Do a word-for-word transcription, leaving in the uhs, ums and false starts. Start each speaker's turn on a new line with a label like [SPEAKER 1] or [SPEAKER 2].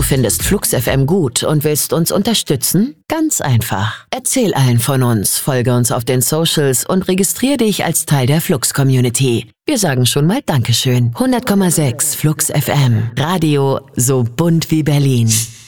[SPEAKER 1] findest Flux F M gut und willst uns unterstützen? Ganz einfach. Erzähl allen von uns, folge uns auf den Socials und registrier dich als Teil der Flux-Community. Wir sagen schon mal Dankeschön. hundert Komma sechs Flux F M. Radio so bunt wie Berlin.